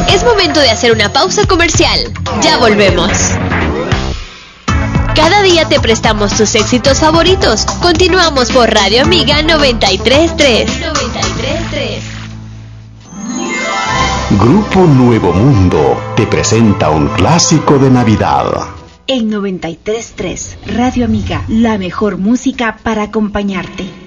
Es momento de hacer una pausa comercial. Ya volvemos. Cada día te prestamos tus éxitos favoritos. Continuamos por Radio Amiga 93.3. Grupo Nuevo Mundo te presenta un clásico de Navidad. En 93.3, Radio Amiga, la mejor música para acompañarte.